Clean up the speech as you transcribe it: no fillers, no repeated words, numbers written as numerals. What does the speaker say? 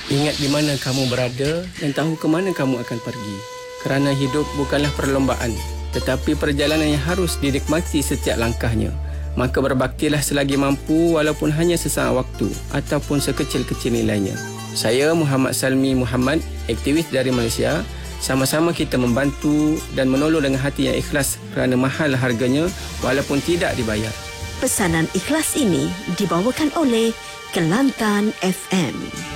Ingat di mana kamu berada dan tahu ke mana kamu akan pergi. Kerana hidup bukanlah perlombaan, tetapi perjalanan yang harus dinikmati setiap langkahnya. Maka berbaktilah selagi mampu walaupun hanya sesaat waktu ataupun sekecil-kecil nilainya. Saya Muhammad Salmi Muhammad, aktivis dari Malaysia. Sama-sama kita membantu dan menolong dengan hati yang ikhlas kerana mahal harganya walaupun tidak dibayar. Pesanan ikhlas ini dibawakan oleh Kelantan FM.